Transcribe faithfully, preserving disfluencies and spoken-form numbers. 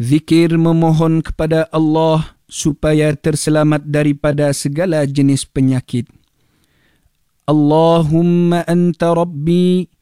Zikir memohon kepada Allah supaya terselamat daripada segala jenis penyakit. Allahumma anta rabbi